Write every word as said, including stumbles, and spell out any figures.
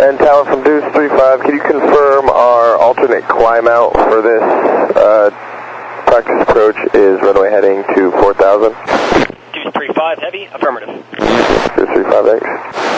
And Tower from Deuce three five, can you confirm our alternate climb out for this uh, practice approach is runway heading to four thousand? Deuce three five, heavy, affirmative. Deuce three five, thanks.